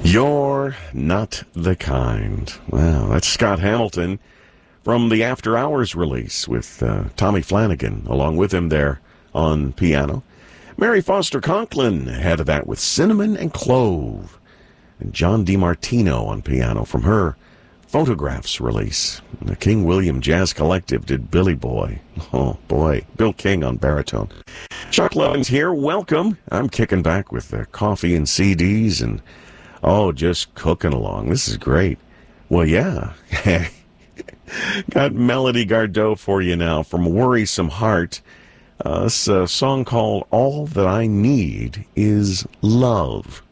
You're not the kind. Wow, that's Scott Hamilton from the After Hours release with Tommy Flanagan along with him there on piano. Mary Foster Conklin had that with Cinnamon and Clove. And John DiMartino on piano from her Photographs release. The King William Jazz Collective did Billy Boy. Oh, boy. Bill King on baritone. Chuck Lovins here. Welcome. I'm kicking back with coffee and CDs and, just cooking along. This is great. Well, yeah. Got Melody Gardot for you now from Worrisome Heart. It's a song called All That I Need Is Love.